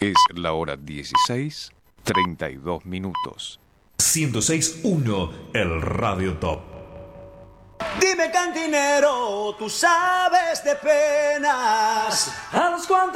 Es la hora 16:32. 106.1 El Radio Top. Dime cantinero, tú sabes de penas. ¿A los cuantos